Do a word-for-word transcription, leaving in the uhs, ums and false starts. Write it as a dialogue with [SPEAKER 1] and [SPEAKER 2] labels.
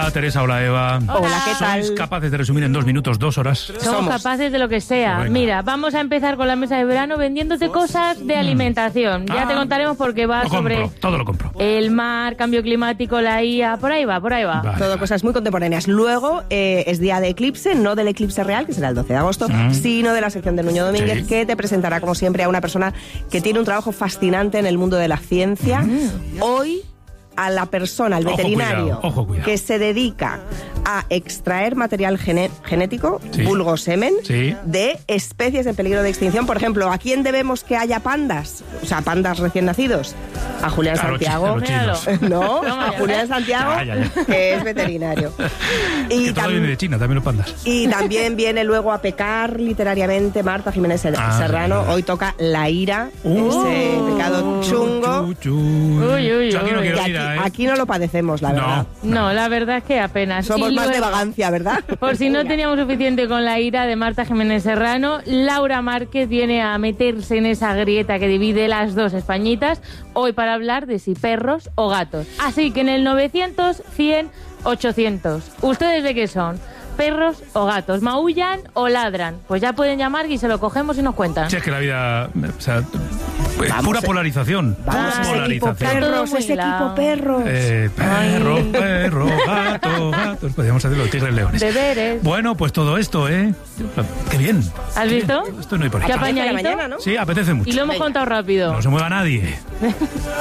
[SPEAKER 1] Hola Teresa, hola Eva.
[SPEAKER 2] Hola, ¿qué tal?
[SPEAKER 1] ¿Sois capaces de resumir en dos minutos, dos horas?
[SPEAKER 3] Somos,
[SPEAKER 2] Somos.
[SPEAKER 3] capaces de lo que sea.
[SPEAKER 1] Venga.
[SPEAKER 3] Mira, vamos a empezar con la mesa de verano vendiéndote cosas de alimentación. Ya
[SPEAKER 1] Ah,
[SPEAKER 3] te contaremos porque va
[SPEAKER 1] Lo
[SPEAKER 3] sobre
[SPEAKER 1] compro, todo lo compro.
[SPEAKER 3] el mar, cambio climático, la I A, por ahí va, por ahí va.
[SPEAKER 1] Vale,
[SPEAKER 2] Todo
[SPEAKER 1] vale.
[SPEAKER 2] cosas muy contemporáneas. Luego eh, es día de eclipse, no del eclipse real, que será el doce de agosto,
[SPEAKER 1] Mm.
[SPEAKER 2] sino de la sección de Nuño Domínguez,
[SPEAKER 1] Sí.
[SPEAKER 2] que te presentará, como siempre, a una persona que tiene un trabajo fascinante en el mundo de la ciencia. Hoy, a la persona, al
[SPEAKER 1] Ojo,
[SPEAKER 2] veterinario,
[SPEAKER 1] cuidado, ojo, cuidado.
[SPEAKER 2] que se dedica a extraer material gene- genético,
[SPEAKER 1] Sí.
[SPEAKER 2] vulgo semen,
[SPEAKER 1] Sí.
[SPEAKER 2] de especies en peligro de extinción. Por ejemplo, ¿a quién debemos que haya pandas? O sea, pandas recién nacidos. A Julián
[SPEAKER 1] A los chi- a
[SPEAKER 2] Santiago.
[SPEAKER 1] los chinos.
[SPEAKER 3] Míralo.
[SPEAKER 2] No,
[SPEAKER 3] Toma,
[SPEAKER 2] a
[SPEAKER 3] ya
[SPEAKER 2] Julián
[SPEAKER 3] ves.
[SPEAKER 2] Santiago,
[SPEAKER 1] Ya, ya, ya.
[SPEAKER 2] que es veterinario. Y,
[SPEAKER 1] Que todo
[SPEAKER 2] tam-
[SPEAKER 1] viene de China, también los pandas.
[SPEAKER 2] y también viene luego a pecar literariamente Marta Jiménez Ser-
[SPEAKER 1] Ah,
[SPEAKER 2] Serrano.
[SPEAKER 1] sí.
[SPEAKER 2] Hoy toca la ira,
[SPEAKER 1] Uh.
[SPEAKER 2] ese pecado chungo.
[SPEAKER 1] Chu, chu.
[SPEAKER 3] Uy, uy,
[SPEAKER 1] Yo aquí no
[SPEAKER 3] uy.
[SPEAKER 1] quiero
[SPEAKER 2] Que aquí,
[SPEAKER 1] ir, ¿eh?
[SPEAKER 2] aquí no lo padecemos, la verdad.
[SPEAKER 3] No, la verdad es que apenas.
[SPEAKER 2] Somos
[SPEAKER 3] Y
[SPEAKER 2] más de
[SPEAKER 3] luego,
[SPEAKER 2] vagancia, ¿verdad?
[SPEAKER 3] Por si no teníamos suficiente con la ira de Marta Jiménez Serrano, Laura Márquez viene a meterse en esa grieta que divide las dos Españitas, hoy para hablar de si perros o gatos. Así que en el novecientos, cien, ochocientos. ¿Ustedes de qué son? ¿Perros o gatos? ¿Maullan o ladran? Pues ya pueden llamar y se lo cogemos y nos cuentan.
[SPEAKER 1] Si es que la vida, o sea, es
[SPEAKER 2] Vamos,
[SPEAKER 1] pura
[SPEAKER 2] eh.
[SPEAKER 1] polarización.
[SPEAKER 2] Vamos,
[SPEAKER 3] Ah,
[SPEAKER 2] ese equipo
[SPEAKER 3] Está
[SPEAKER 1] polarización.
[SPEAKER 3] todo
[SPEAKER 2] perros,
[SPEAKER 3] muy
[SPEAKER 2] ese
[SPEAKER 3] hilado.
[SPEAKER 2] equipo perros.
[SPEAKER 1] Eh, perro,
[SPEAKER 3] Ay.
[SPEAKER 1] perro, gato, gatos. Podríamos hacer los tigres leones.
[SPEAKER 3] Deberes.
[SPEAKER 1] Bueno, pues todo esto, ¿eh? Qué bien.
[SPEAKER 3] ¿Has visto?
[SPEAKER 1] Esto no hay por
[SPEAKER 3] Qué
[SPEAKER 1] aquí.
[SPEAKER 3] apañadito.
[SPEAKER 2] mañana, ¿no?
[SPEAKER 1] Sí, apetece mucho.
[SPEAKER 3] Y lo hemos contado rápido.
[SPEAKER 1] No se mueva nadie.